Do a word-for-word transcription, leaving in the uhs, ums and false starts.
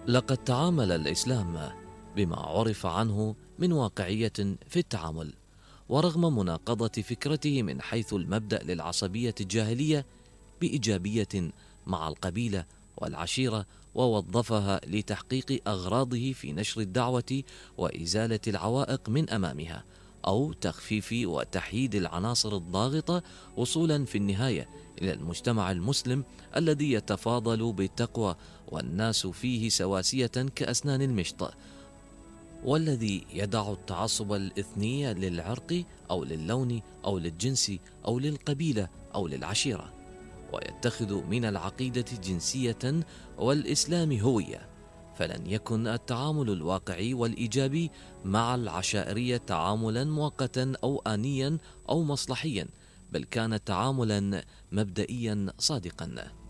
لقد تعامل الإسلام بما عرف عنه من واقعية في التعامل، ورغم مناقضة فكرته من حيث المبدأ للعصبية الجاهلية بإيجابية مع القبيلة والعشيرة، ووظفها لتحقيق أغراضه في نشر الدعوة وإزالة العوائق من أمامها، أو تخفيف وتحييد العناصر الضاغطة، وصولا في النهاية إلى المجتمع المسلم الذي يتفاضل بالتقوى والناس فيه سواسية كأسنان المشط، والذي يدع التعصب الإثني للعرق أو للون أو للجنس أو للقبيلة أو للعشيرة، ويتخذ من العقيدة جنسية والإسلام هوية. فلن يكن التعامل الواقعي والإيجابي مع العشائرية تعاملا مؤقتا أو آنيا أو مصلحيا، بل كان تعاملا مبدئيا صادقا.